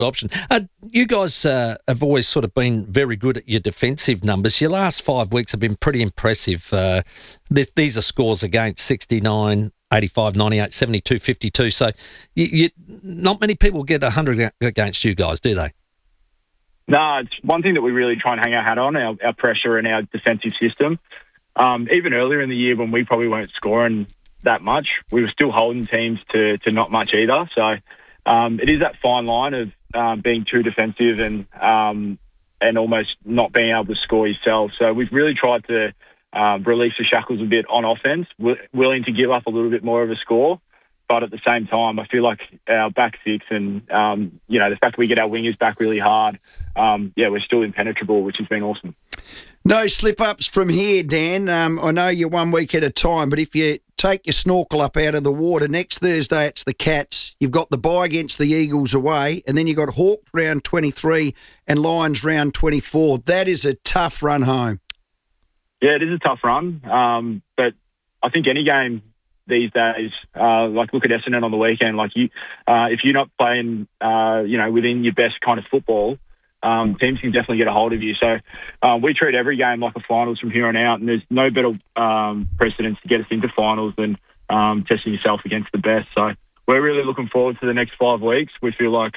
option. You guys have always sort of been very good at your defensive numbers. Your last 5 weeks have been pretty impressive. These are scores against 69, 85, 98, 72, 52. So not many people get 100 against you guys, do they? No, it's one thing that we really try and hang our hat on, our pressure and our defensive system. Even earlier in the year when we probably weren't scoring that much, we were still holding teams to not much either. So it is that fine line of being too defensive and almost not being able to score yourself. So we've really tried to release the shackles a bit on offense, willing to give up a little bit more of a score. But at the same time, I feel like our back six and, the fact that we get our wingers back really hard, we're still impenetrable, which has been awesome. No slip-ups from here, Dan. I know you're 1 week at a time, but if you take your snorkel up out of the water, next Thursday it's the Cats. You've got the bye against the Eagles away, and then you've got Hawks round 23 and Lions round 24. That is a tough run home. Yeah, it is a tough run, but I think any game these days, look at Essendon on the weekend. If you're not playing, within your best kind of football, teams can definitely get a hold of you. So we treat every game like a finals from here on out, and there's no better precedence to get us into finals than testing yourself against the best. So we're really looking forward to the next 5 weeks. We feel like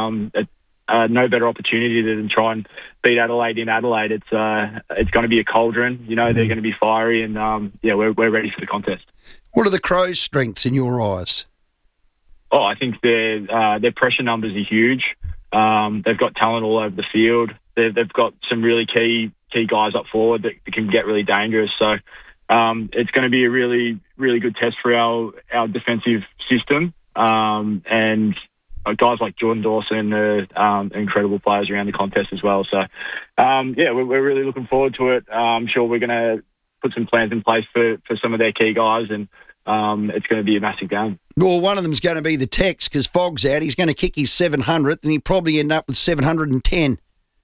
no better opportunity than try and beat Adelaide in Adelaide. It's going to be a cauldron. They're going to be fiery, and we're ready for the contest. What are the Crows' strengths in your eyes? Oh, I think their pressure numbers are huge. They've got talent all over the field. They've got some really key guys up forward that can get really dangerous. So it's going to be a really, really good test for our defensive system. And guys like Jordan Dawson are incredible players around the contest as well. So, we're really looking forward to it. I'm sure we're going to put some plans in place for some of their key guys, and it's going to be a massive game. Well, one of them is going to be the Tex because Fogg's out. He's going to kick his 700th, and he'll probably end up with 710.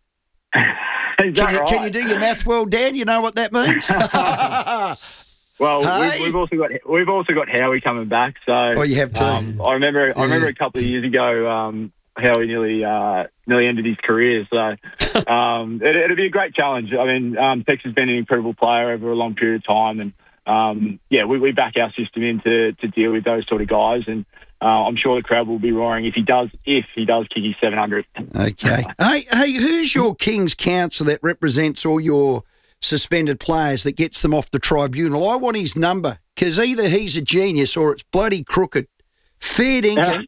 Can you do your math well, Dan? You know what that means? Well, hey. we've also got Howie coming back. So you have too. I remember a couple of years ago, Howie nearly ended his career. So it'll be a great challenge. I mean, Tex has been an incredible player over a long period of time, and we back our system in to deal with those sort of guys, and I'm sure the crowd will be roaring if he does kick his 700. Okay. hey, who's your King's Counsel that represents all your suspended players that gets them off the tribunal? I want his number because either he's a genius or it's bloody crooked. Fair dinkum.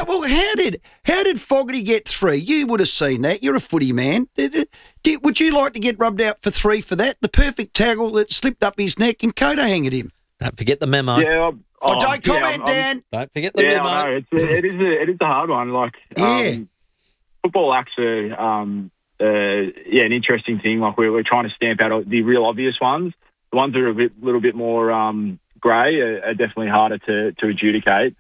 How did Fogarty get 3? You would have seen that. You're a footy man. Would you like to get rubbed out for 3 for that? The perfect tackle that slipped up his neck and Coda hanged him. Don't forget the memo. Yeah. Don't comment, Dan. Don't forget the memo. I know. It is a hard one. Football acts are an interesting thing. Like we're trying to stamp out the real obvious ones. The ones that are a little bit more grey are definitely harder to adjudicate.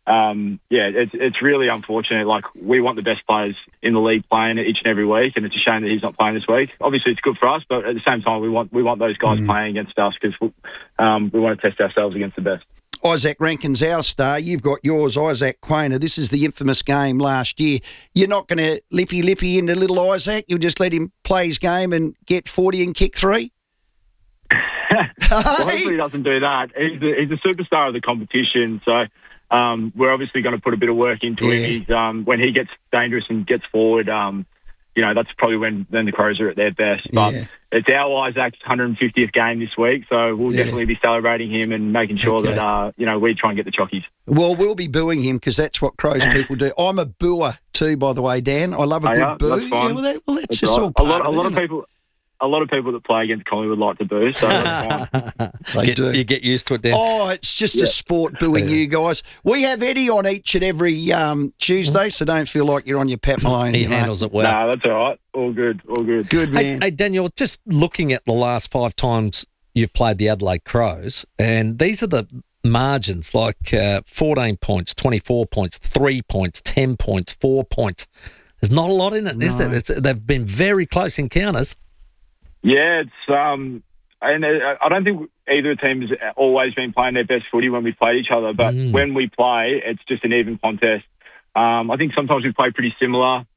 It's really unfortunate. Like we want the best players in the league playing each and every week, and it's a shame that he's not playing this week. Obviously, it's good for us, but at the same time, we want those guys playing against us because we want to test ourselves against the best. Isaac Rankin's our star. You've got yours, Isaac Quainer. This is the infamous game last year. You're not going to lippy into little Isaac. You'll just let him play his game and get 40 and kick 3? Well, hopefully he doesn't do that. He's a superstar of the competition, so we're obviously going to put a bit of work into him. When he gets dangerous and gets forward, that's probably when the Crows are at their best. But it's our Isaac's 150th game this week, so we'll definitely be celebrating him and making sure that we try and get the chockies. Well, we'll be booing him because that's what Crows people do. I'm a booer too, by the way, Dan. I love a good boo. That's fine. That's just all part of it. A lot of people that play against Collingwood like to boo, so that's fine. They do. You get used to it, Dan. Oh, it's just a sport booing you guys. We have Eddie on each and every Tuesday, so don't feel like you're on your Pat Maloney. He handles it well. No, that's all right. All good. Good, man. Hey, Daniel, just looking at the last 5 times you've played the Adelaide Crows, and these are the margins, like 14 points, 24 points, 3 points, 10 points, 4 points. There's not a lot in it, is there? They've been very close encounters. Yeah, it's and I don't think either team has always been playing their best footy when we play each other, but when we play, it's just an even contest. I think sometimes we play pretty similar.